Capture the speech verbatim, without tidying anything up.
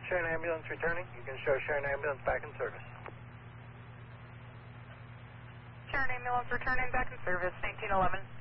Sharon ambulance returning. You can show Sharon ambulance back in service. Sharon ambulance returning back in service, nineteen eleven.